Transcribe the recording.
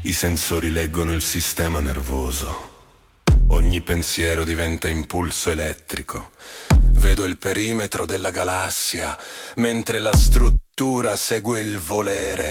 I sensori leggono il sistema nervoso. Ogni pensiero diventa impulso elettrico. Vedo il perimetro della galassia, mentre la struttura segue il volere.